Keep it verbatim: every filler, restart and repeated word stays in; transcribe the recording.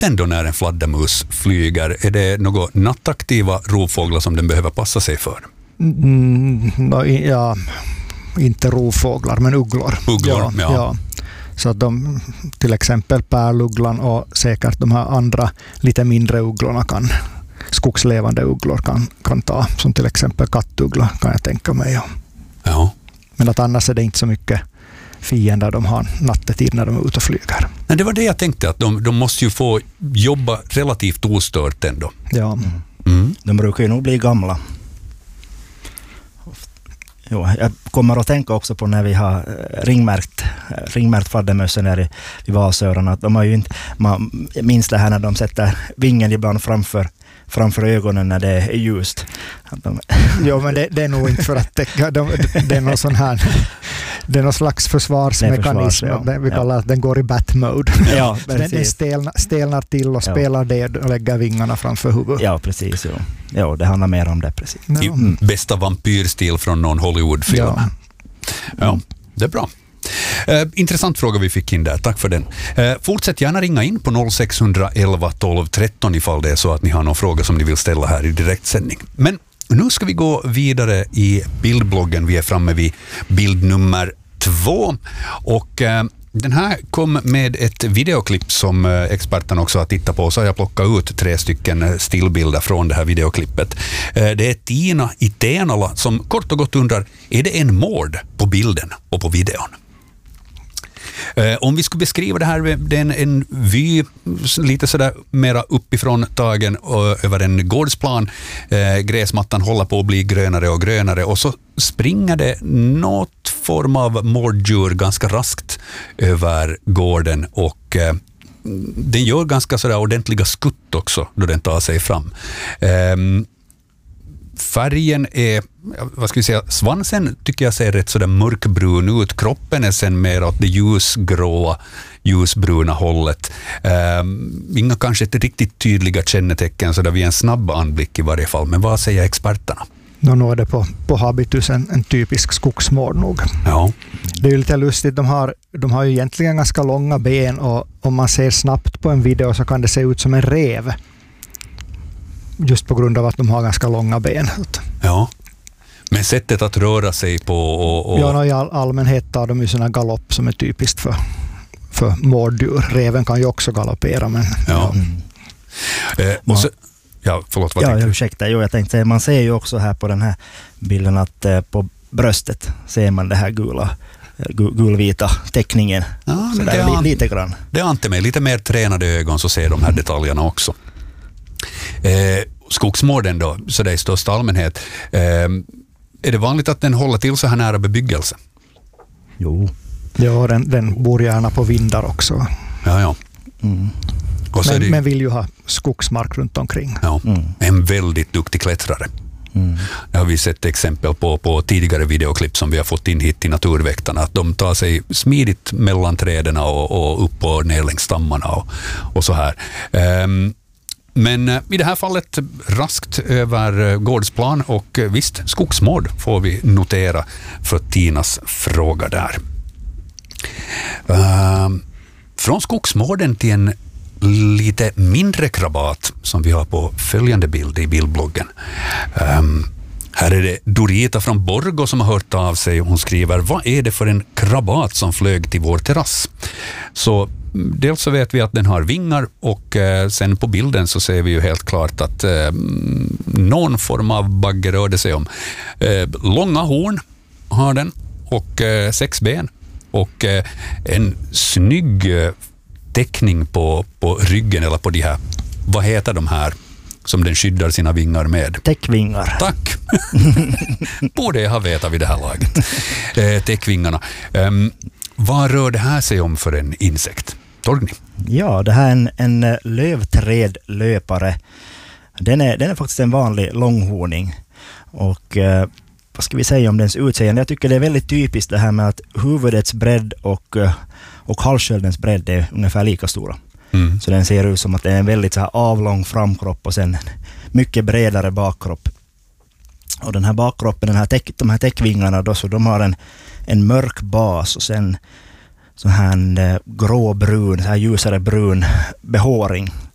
natten då när en fladdermus flyger? Är det några nattaktiva rovfåglar som den behöver passa sig för? Mm, ja, inte rovfåglar, men ugglor. Ugglor, ja. ja. ja. Så att de, till exempel pärlugglan och säkert de här andra lite mindre ugglorna kan, skogslevande ugglor kan, kan ta, som till exempel kattuggla kan jag tänka mig. Ja. Ja. Men att annars är det inte så mycket fiender de har nattetid när de är ute och flyger. Men det var det jag tänkte, att de, de måste ju få jobba relativt ostört ändå. Ja. Mm. Mm. De brukar ju nog bli gamla. Jo, jag kommer att tänka också på när vi har ringmärkt, ringmärkt fladdermössen här i, i Vasöarna. Att de har ju inte, man minns det här när de sätter vingen ibland framför, framför ögonen när det är ljust. De... Jo, men det, det är nog inte för att täcka. De, det är någon sån här, det är någon slags försvarsmekanism. Försvars, ja. Det, vi kallar att den går i bat-mode. Ja, den den stelnar, stelnar till och ja. spelar det och lägger vingarna framför huvudet. Ja, precis. Jo. Ja, det handlar mer om det, precis. I mm. bästa vampyrstil från någon Hollywoodfilm. Ja. ja, det är bra. Eh, intressant fråga vi fick in där, tack för den. Eh, fortsätt gärna ringa in på noll sex elva tolv tretton ifall det är så att ni har någon fråga som ni vill ställa här i direktsändning. Men nu ska vi gå vidare i bildbloggen. Vi är framme vid bild nummer två och eh, den här kom med ett videoklipp som experterna också har tittat på, så har jag plockat ut tre stycken stillbilder från det här videoklippet. Det är Tina i Tenala som kort och gott undrar, är det en mord på bilden och på videon? Om vi skulle beskriva det här, det är en, en vy lite sådär mera uppifrån tagen över en gårdsplan. Eh, gräsmattan håller på att bli grönare och grönare och så springer det något form av morddjur ganska raskt över gården och eh, den gör ganska sådär ordentliga skutt också då den tar sig fram. Eh, Färgen är, vad ska vi säga, svansen tycker jag ser rätt sådär mörkbrun ut. Kroppen är sen mer åt det ljusgråa, ljusbruna hållet. Um, inga kanske ett riktigt tydliga kännetecken så där vid en snabb anblick i varje fall. Men vad säger experterna? Då når det på, på habitus en, en typisk skogsmård nog. Ja. Det är ju lite lustigt, de har, de har ju egentligen ganska långa ben och om man ser snabbt på en video så kan det se ut som en rev. Just på grund av att de har ganska långa ben. Ja, men sättet att röra sig på och... och... Ja, i all, allmänhet tar de ju sådana galopp som är typiskt för, för mårddjur. Reven kan ju också galoppera, men... Ja. ja. Eh, och så, ja, förlåt, vad ja, tänkte du? Ursäkta, jo, jag tänkte, man ser ju också här på den här bilden att eh, på bröstet ser man det här gula, gul, gulvita teckningen. Ja, så det där, an, lite grann. Det ante mig, lite mer tränade ögon så ser de här detaljerna också. Eh, skogsmården då, så det är i största allmänhet. Eh, är det vanligt att den håller till så här nära bebyggelse? Jo. Ja, den, den bor gärna på vindar också. Ja, ja. Mm. Och så men, det, men vill ju ha skogsmark runt omkring. Ja, mm. En väldigt duktig klättrare. Mm. Det har vi sett exempel på på tidigare videoklipp som vi har fått in hit till Naturväktarna. Att de tar sig smidigt mellan träden och, och upp och ner längs stammarna och, och så här. Um, Men i det här fallet raskt över gårdsplan och visst, skogsmård får vi notera för Tinas fråga där. Uh, från skogsmården till en lite mindre krabat som vi har på följande bild i bildbloggen. Um, här är det Dorita från Borgå som har hört av sig och hon skriver, vad är det för en krabat som flög till vår terrass? Så dels så vet vi att den har vingar och eh, sen på bilden så ser vi ju helt klart att eh, någon form av bagge rör det sig om. Eh, långa horn har den och eh, sex ben och eh, en snygg eh, teckning på, på ryggen eller på de här, vad heter de här som den skyddar sina vingar med? Täckvingar. Tack! Borde jag ha vetat vid det här laget. Eh, täckvingarna. Um, vad rör det här sig om för en insekt? Torgny? Ja, det här är en, en lövträdlöpare. Den är, den är faktiskt en vanlig långhorning. Och eh, vad ska vi säga om dens utseende? Jag tycker det är väldigt typiskt det här med att huvudets bredd och, och halssköldens bredd är ungefär lika stora. Mm. Så den ser ut som att det är en väldigt så här avlång framkropp och sen mycket bredare bakkropp. Och den här bakkroppen, den här täck, de här täckvingarna då, så de har en, en mörk bas och sen så här en gråbrun, så här ljusare brun behåring